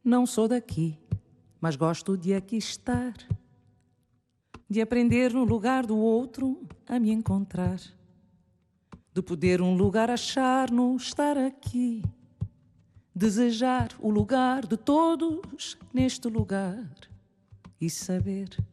Não sou daqui, mas gosto de aqui estar, de aprender no lugar do outro a me encontrar, de poder um lugar achar no estar aqui, desejar o lugar de todos neste lugar e saber